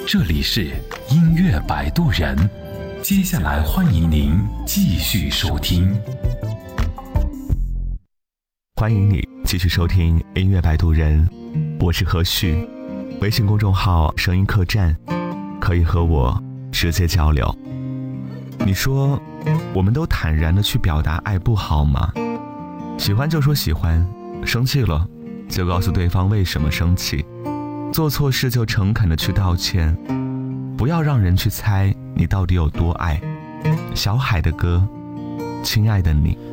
这里是音乐摆渡人，接下来欢迎您继续收听。 欢迎你继续收听音乐摆渡人，我是何旭，微信公众号声音客栈，可以和我直接交流。你说我们都坦然地去表达爱不好吗？喜欢就说喜欢，生气了就告诉对方为什么生气，做错事就诚恳地去道歉，不要让人去猜你到底有多爱。小海的歌，亲爱的你。